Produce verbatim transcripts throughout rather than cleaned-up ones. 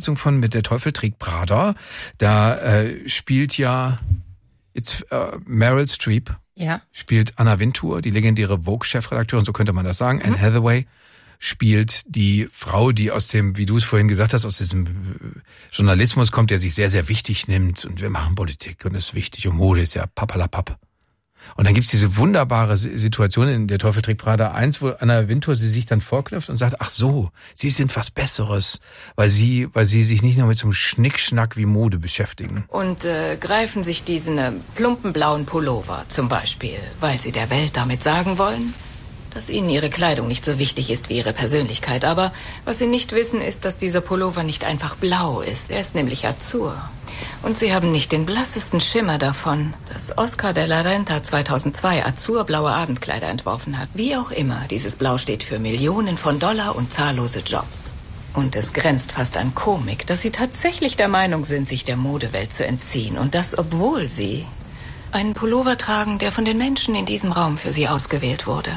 Fortsetzung von Mit der Teufel trägt Prada. Da äh, spielt ja jetzt äh, Meryl Streep. Ja. Spielt Anna Wintour, die legendäre Vogue-Chefredakteurin, so könnte man das sagen. Mhm. Anne Hathaway spielt die Frau, die aus dem, wie du es vorhin gesagt hast, aus diesem Journalismus kommt, der sich sehr, sehr wichtig nimmt. Und wir machen Politik und es ist wichtig und Mode ist ja papalapap. Und dann gibt's diese wunderbare Situation in Der Teufel trägt Prada eins, wo Anna Wintour sie sich dann vorknüpft und sagt, ach so, sie sind was Besseres, weil sie weil sie sich nicht nur mit so einem Schnickschnack wie Mode beschäftigen. Und äh, greifen sich diesen äh, plumpen blauen Pullover zum Beispiel, weil sie der Welt damit sagen wollen, dass ihnen ihre Kleidung nicht so wichtig ist wie ihre Persönlichkeit. Aber was sie nicht wissen, ist, dass dieser Pullover nicht einfach blau ist. Er ist nämlich Azur. Und sie haben nicht den blassesten Schimmer davon, dass Oscar de la Renta zweitausendzwei azurblaue Abendkleider entworfen hat. Wie auch immer, dieses Blau steht für Millionen von Dollar und zahllose Jobs. Und es grenzt fast an Komik, dass sie tatsächlich der Meinung sind, sich der Modewelt zu entziehen. Und das, obwohl sie einen Pullover tragen, der von den Menschen in diesem Raum für sie ausgewählt wurde.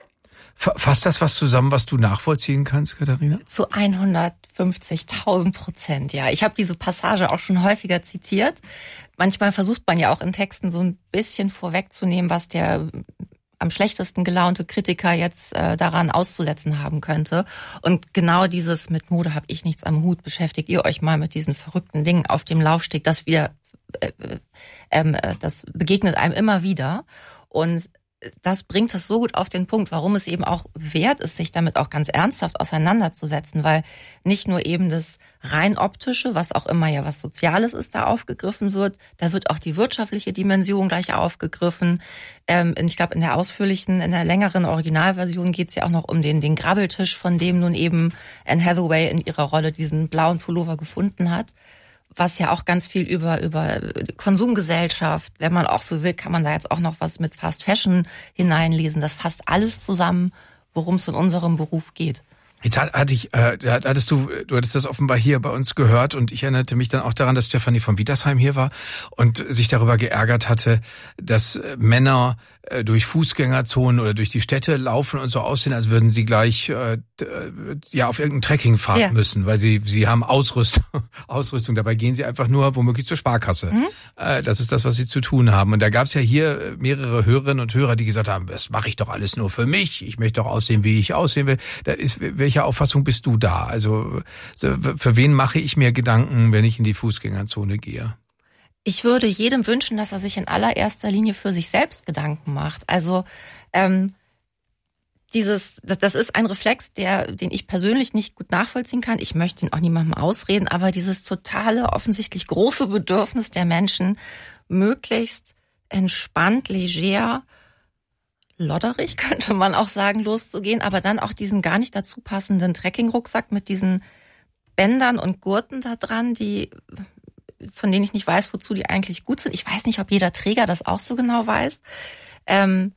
Fasst das was zusammen, was du nachvollziehen kannst, Katharina? Zu hundertfünfzigtausend Prozent, ja. Ich habe diese Passage auch schon häufiger zitiert. Manchmal versucht man ja auch in Texten so ein bisschen vorwegzunehmen, was der am schlechtesten gelaunte Kritiker jetzt äh, daran auszusetzen haben könnte. Und genau dieses mit Mode habe ich nichts am Hut. Beschäftigt ihr euch mal mit diesen verrückten Dingen auf dem Laufsteg, das wieder, äh, äh, das begegnet einem immer wieder. Und das bringt es so gut auf den Punkt, warum es eben auch wert ist, sich damit auch ganz ernsthaft auseinanderzusetzen, weil nicht nur eben das rein optische, was auch immer ja was Soziales ist, da aufgegriffen wird, da wird auch die wirtschaftliche Dimension gleich aufgegriffen. Ähm, ich glaube, in der ausführlichen, in der längeren Originalversion geht es ja auch noch um den, den Grabbeltisch, von dem nun eben Anne Hathaway in ihrer Rolle diesen blauen Pullover gefunden hat. Was ja auch ganz viel über über Konsumgesellschaft, wenn man auch so will, kann man da jetzt auch noch was mit Fast Fashion hineinlesen. Das fasst alles zusammen, worum es in unserem Beruf geht. Jetzt hatte ich, äh, hattest du, du hattest das offenbar hier bei uns gehört und ich erinnerte mich dann auch daran, dass Stefanie von Wietersheim hier war und sich darüber geärgert hatte, dass Männer äh, durch Fußgängerzonen oder durch die Städte laufen und so aussehen, als würden sie gleich äh, ja auf irgendeinen Trekkingpfad ja. müssen, weil sie sie haben Ausrüstung, Ausrüstung. Dabei gehen sie einfach nur womöglich zur Sparkasse. Mhm. Äh, das ist das, was sie zu tun haben. Und da gab es ja hier mehrere Hörerinnen und Hörer, die gesagt haben, das mache ich doch alles nur für mich. Ich möchte doch aussehen, wie ich aussehen will. Da ist welche Auffassung bist du da? Also für wen mache ich mir Gedanken, wenn ich in die Fußgängerzone gehe? Ich würde jedem wünschen, dass er sich in allererster Linie für sich selbst Gedanken macht. Also ähm, dieses, das, das ist ein Reflex, der, den ich persönlich nicht gut nachvollziehen kann. Ich möchte ihn auch niemandem ausreden, aber dieses totale, offensichtlich große Bedürfnis der Menschen, möglichst entspannt, leger, lodderig, könnte man auch sagen, loszugehen, aber dann auch diesen gar nicht dazu passenden Trekkingrucksack mit diesen Bändern und Gurten da dran, die, von denen ich nicht weiß, wozu die eigentlich gut sind. Ich weiß nicht, ob jeder Träger das auch so genau weiß. Ähm,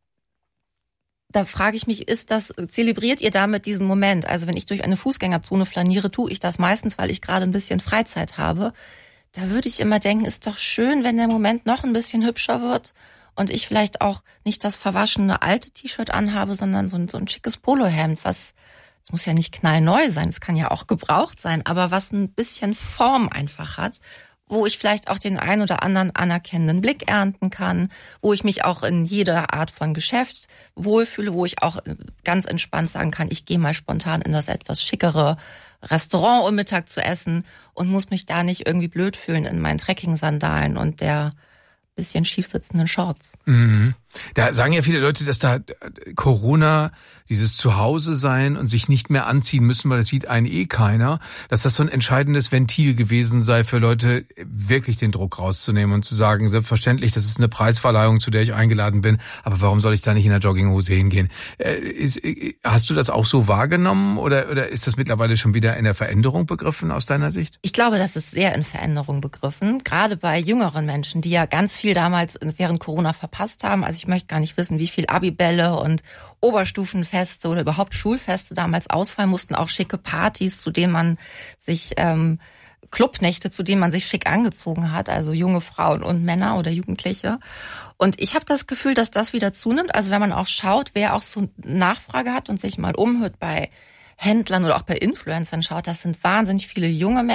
da frage ich mich, ist das, zelebriert ihr damit diesen Moment? Also wenn ich durch eine Fußgängerzone flaniere, tue ich das meistens, weil ich gerade ein bisschen Freizeit habe. Da würde ich immer denken, ist doch schön, wenn der Moment noch ein bisschen hübscher wird und ich vielleicht auch nicht das verwaschene alte T-Shirt anhabe, sondern so ein, so ein schickes Polohemd, was, es muss ja nicht knallneu sein, es kann ja auch gebraucht sein, aber was ein bisschen Form einfach hat, wo ich vielleicht auch den ein oder anderen anerkennenden Blick ernten kann, wo ich mich auch in jeder Art von Geschäft wohlfühle, wo ich auch ganz entspannt sagen kann, ich gehe mal spontan in das etwas schickere Restaurant, um Mittag zu essen und muss mich da nicht irgendwie blöd fühlen in meinen Trekking-Sandalen und der bisschen schief sitzenden Shorts. Mhm. Da sagen ja viele Leute, dass da Corona, dieses Zuhause sein und sich nicht mehr anziehen müssen, weil das sieht einen eh keiner, dass das so ein entscheidendes Ventil gewesen sei für Leute, wirklich den Druck rauszunehmen und zu sagen, selbstverständlich, das ist eine Preisverleihung, zu der ich eingeladen bin, aber warum soll ich da nicht in der Jogginghose hingehen? Äh, ist, hast du das auch so wahrgenommen oder, oder ist das mittlerweile schon wieder in der Veränderung begriffen aus deiner Sicht? Ich glaube, das ist sehr in Veränderung begriffen, gerade bei jüngeren Menschen, die ja ganz viel damals während Corona verpasst haben. Also ich möchte gar nicht wissen, wie viel Abibälle und Oberstufenfeste oder überhaupt Schulfeste damals ausfallen mussten, auch schicke Partys, zu denen man sich, ähm, Clubnächte, zu denen man sich schick angezogen hat, also junge Frauen und Männer oder Jugendliche. Und ich habe das Gefühl, dass das wieder zunimmt. Also wenn man auch schaut, wer auch so Nachfrage hat und sich mal umhört bei Händlern oder auch bei Influencern schaut, das sind wahnsinnig viele junge Menschen.